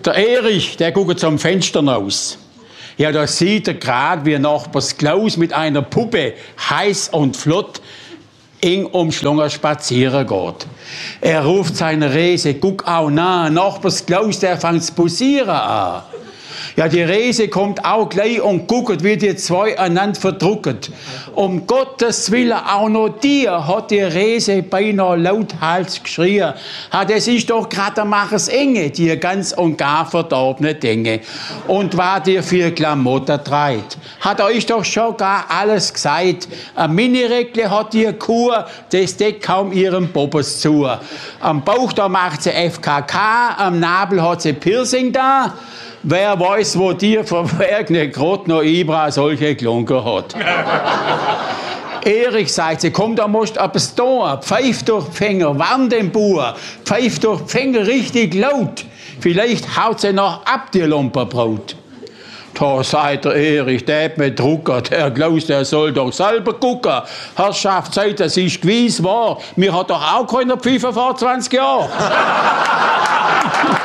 Der Erich, der guckt zum Fenster raus. Ja, da sieht er gerade, wie Nachbars Klaus mit einer Puppe heiß und flott eng umschlungen spazieren geht. Er ruft seine Rese, guck auch nah, Nachbars Klaus, der fängt zu posieren an. Ja, die Rese kommt auch gleich und guckt, wie die zwei einander verdrucken. Um Gottes Willen, auch noch dir, hat die Rese beinahe lauthals geschrien. Ha, das ist doch grad der Machers Enge, die ganz und gar verdorbene Dinge. Und was dir für Klamotten treibt, hat euch doch schon gar alles gesagt. Ein Minireckle hat die Kur, das deckt kaum ihrem Bobbes zu. Am Bauch, da macht sie FKK, am Nabel hat sie Piercing da. Wer weiß, wo dir verwegene grad noch Ibra solche Klunker hat. Erich sagt sie, komm, da musst du etwas tun. Pfeif durch die Finger, warn den Bauer. Pfeif durch die Finger richtig laut. Vielleicht haut sie noch ab, die Lumperbraut. Da sagt der Erich, der hat mir Drucker, der Klaus, der soll doch selber gucken. Herrschaft, sagt, das ist gewiss wahr. Mir hat doch auch keiner Pfeife vor 20 Jahren.